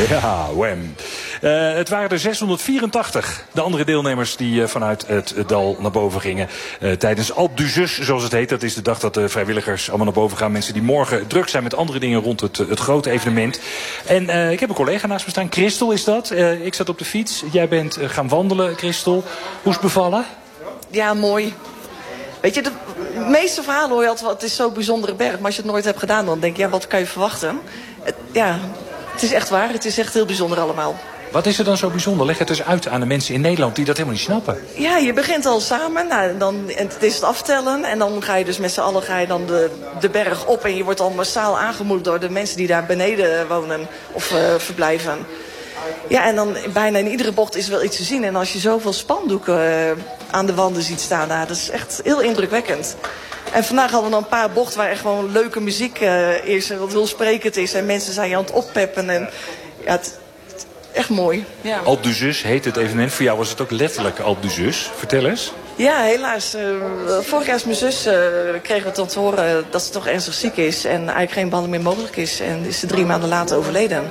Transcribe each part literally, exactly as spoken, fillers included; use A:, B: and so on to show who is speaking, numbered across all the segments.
A: Ja, Wham. Uh, het waren er zeshonderdvierentachtig. De andere deelnemers die uh, vanuit het uh, dal naar boven gingen. Uh, tijdens Alpe d'Huez, zoals het heet. Dat is de dag dat de vrijwilligers allemaal naar boven gaan. Mensen die morgen druk zijn met andere dingen rond het, uh, het grote evenement. En uh, ik heb een collega naast me staan. Christel is dat. Uh, ik zat op de fiets. Jij bent uh, gaan wandelen, Christel. Hoe is het bevallen?
B: Ja, mooi. Weet je, de meeste verhalen hoor je altijd wel, het is zo'n bijzondere berg. Maar als je het nooit hebt gedaan, dan denk je, ja, wat kan je verwachten? Het, ja, het is echt waar. Het is echt heel bijzonder allemaal.
A: Wat is er dan zo bijzonder? Leg het dus uit aan de mensen in Nederland die dat helemaal niet snappen.
B: Ja, je begint al samen. Nou, dan, en het is het aftellen. En dan ga je dus met z'n allen ga je dan de, de berg op. En je wordt al massaal aangemoedigd door de mensen die daar beneden wonen of uh, verblijven. Ja, en dan bijna in iedere bocht is wel iets te zien. En als je zoveel spandoeken uh, aan de wanden ziet staan, nou, dat is echt heel indrukwekkend. En vandaag hadden we nog een paar bochten waar echt gewoon leuke muziek uh, is. Wat heel sprekend is. En mensen zijn je aan het oppeppen. En ja, het, het, echt mooi. Ja.
A: Alpe d'Huez heet het evenement. Voor jou was het ook letterlijk Alpe d'Huez. Vertel eens.
B: Ja, helaas. Uh, vorig jaar is mijn zus, uh, kregen we te horen dat ze toch ernstig ziek is. En eigenlijk geen behandeling meer mogelijk is. En is ze drie maanden later overleden.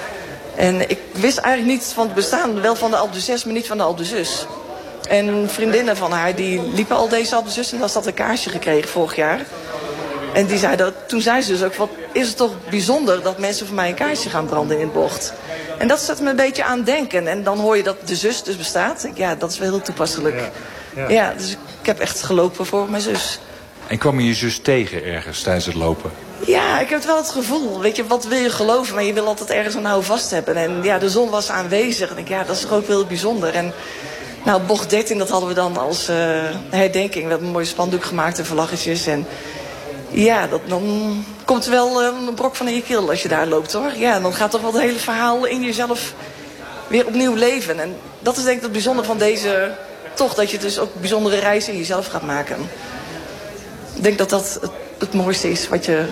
B: En ik wist eigenlijk niet van het bestaan, wel van de Alpe d'Huez, maar niet van de Alpe d'Huez. En vriendinnen van haar, die liepen al deze Alpe d'Huez en dan had een kaarsje gekregen vorig jaar. En die zei dat, toen zei ze dus ook, wat is het toch bijzonder dat mensen voor mij een kaarsje gaan branden in het bocht. En dat zet me een beetje aan denken. En dan hoor je dat de zus dus bestaat. Ja, dat is wel heel toepasselijk. Ja, ja. ja dus ik heb echt gelopen voor mijn zus.
A: En kwam je je zus tegen ergens tijdens het lopen?
B: Ja, ik heb wel het gevoel. Weet je, wat wil je geloven? Maar je wil altijd ergens een hou vast hebben. En ja, de zon was aanwezig. En ik, ja, dat is toch ook wel bijzonder. En nou, bocht dertien, dat hadden we dan als uh, herdenking. We hebben een mooi spandoek gemaakt en vlaggetjes. En ja, dat, dan komt er wel uh, een brok van in je keel als je daar loopt, hoor. Ja, dan gaat toch wel het hele verhaal in jezelf weer opnieuw leven. En dat is denk ik het bijzondere van deze tocht. Dat je dus ook bijzondere reizen in jezelf gaat maken. Ik denk dat dat het, het mooiste is wat je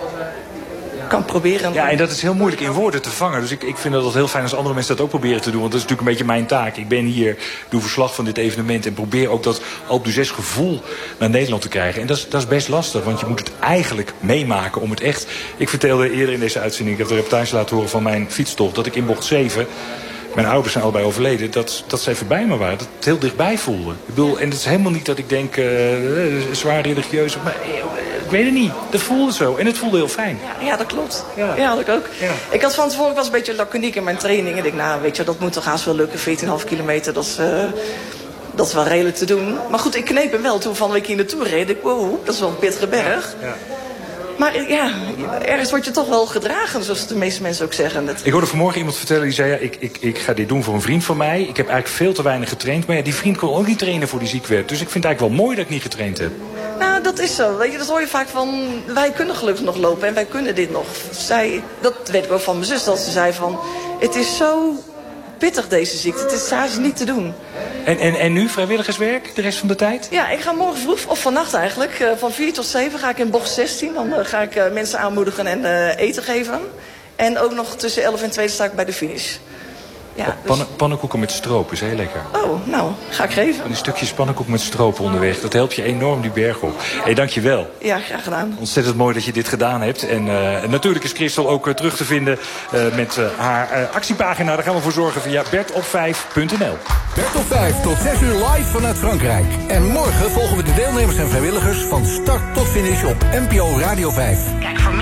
B: kan proberen.
A: Ja, en dat is heel moeilijk in woorden te vangen. Dus ik, ik vind dat het heel fijn als andere mensen dat ook proberen te doen. Want dat is natuurlijk een beetje mijn taak. Ik ben hier, doe verslag van dit evenement en probeer ook dat Alpe d'Huez gevoel naar Nederland te krijgen. En dat is, dat is best lastig, want je moet het eigenlijk meemaken om het echt... Ik vertelde eerder in deze uitzending, ik heb de reportage laten horen van mijn fietstocht, dat ik in bocht zeven... Mijn ouders zijn allebei overleden, dat, dat ze even bij me waren. Dat het heel dichtbij voelde. Ik bedoel, en het is helemaal niet dat ik denk, uh, zwaar religieus. Maar uh, ik weet het niet. Dat voelde zo. En het voelde heel fijn.
B: Ja, ja dat klopt. Ja, ja dat ik ook. Ja. Ik had van tevoren was een beetje laconiek in mijn training. En ik nou, weet je, dat moet toch haast wel lukken. veertien komma vijf kilometer, dat is, uh, dat is wel redelijk te doen. Maar goed, ik kneep hem wel. Toen van een week hier naartoe reed ik, wow, dat is wel een pittige berg. Ja. Ja. Maar ja, ergens word je toch wel gedragen, zoals de meeste mensen ook zeggen. Dat...
A: Ik hoorde vanmorgen iemand vertellen, die zei... Ja, ik, ik, ik ga dit doen voor een vriend van mij. Ik heb eigenlijk veel te weinig getraind. Maar ja, die vriend kon ook niet trainen voor die ziek werd. Dus ik vind het eigenlijk wel mooi dat ik niet getraind heb.
B: Nou, dat is zo. Weet je, dat hoor je vaak van... Wij kunnen gelukkig nog lopen en wij kunnen dit nog. Zij, dat weet ik ook van mijn zus, dat ze zei van... Het is zo pittig, deze ziekte. Het is haast niet te doen.
A: En, en, en nu vrijwilligerswerk, de rest van de tijd?
B: Ja, ik ga morgen vroeg, of vannacht eigenlijk, uh, van vier tot zeven ga ik in bocht zestien. Dan uh, ga ik uh, mensen aanmoedigen en uh, eten geven. En ook nog tussen elf en twee sta ik bij de finish. Ja, dus...
A: Pannen, pannenkoeken met stroop is heel lekker.
B: Oh, nou, ga ik geven.
A: Een stukje pannenkoek met stroop onderweg. Dat helpt je enorm die berg op. Hé, hey, dank je wel.
B: Ja, graag gedaan.
A: Ontzettend mooi dat je dit gedaan hebt. En uh, natuurlijk is Christel ook uh, terug te vinden uh, met uh, haar uh, actiepagina. Daar gaan we voor zorgen via bert op vijf punt n l.
C: Bert op vijf tot zes uur live vanuit Frankrijk. En morgen volgen we de deelnemers en vrijwilligers van start tot finish op N P O Radio vijf. Kijk